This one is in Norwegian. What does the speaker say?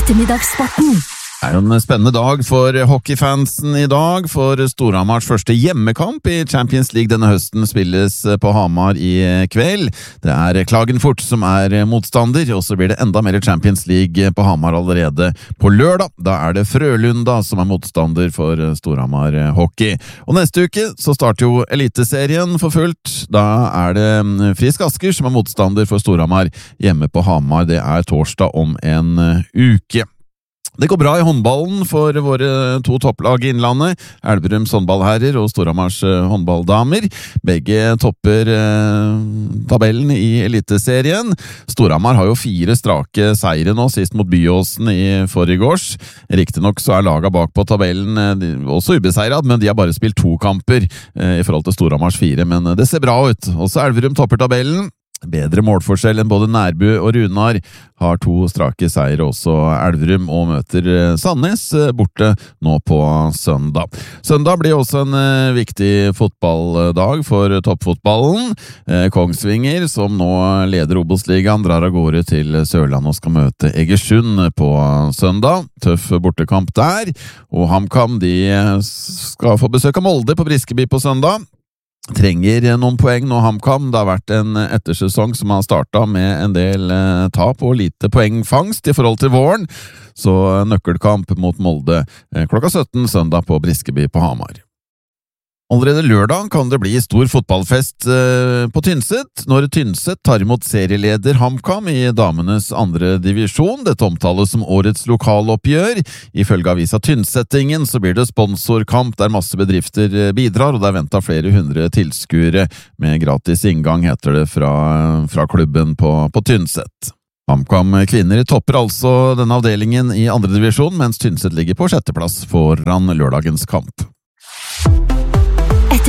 Ettermiddagssporten. Det er en spennende dag for hockeyfansen i dag, for Storhamars første hjemmekamp i Champions League denne høsten spilles på Hamar i kveld. Det er Klagenfurt som er motstander, og så blir det enda mer Champions League på Hamar allerede på lørdag. Da er det Frølunda som er motstander for Storhamar hockey. Og neste uke så starter jo Eliteserien for fullt. Da er det Frisk Asker som er motstander for Storhamar hjemme på Hamar. Det er torsdag om en uke. Det går bra i håndballen for våre to topplag i Innlandet, Elverums håndballherrer og Storhamars håndballdamer. Begge topper tabellen i Eliteserien. Storhamar har jo 4 strake seire nå, sist mot Byåsen i forrigårs. Riktignok så er laget bak på tabellen også ubeseiret, men de har bare spilt 2 kamper i forhold til Storhamars 4, men det ser bra ut. Også Elverum topper tabellen. Bedre målforskjell enn både Nærbu og Runar, har 2 strake seier også Elverum, og møter Sandnes borte nå på søndag. Søndag blir også en viktig fotballdag for toppfotballen. Kongsvinger, som nå leder Obos-ligaen, drar av gårde til Sørland og skal møte Egersund på søndag. Tøff bortekamp der, og HamKam de skal få besøk av Molde på Briskeby på søndag. Trenger noen poeng nå HamKam. Det har vært en ettersesong som har startet med en del tap og lite poengfangst i forhold til våren, så nøkkelkamp mot Molde klokka 17 søndag på Briskeby på Hamar. Allerede lørdag kan det bli stor fotballfest på Tynset, når Tynset tar imot serieleder HamKam i damenes 2. divisjon. Dette omtales som årets lokaloppgjør. Ifølge avisa Tynsettingen så blir det sponsorkamp der masse bedrifter bidrar, og det er ventet flere 100 tilskuere med gratis inngang, heter det fra klubben på Tynset. HamKam kvinner topper altså denne avdelingen i 2. divisjon, mens Tynset ligger på 6. plass foran lørdagens kamp.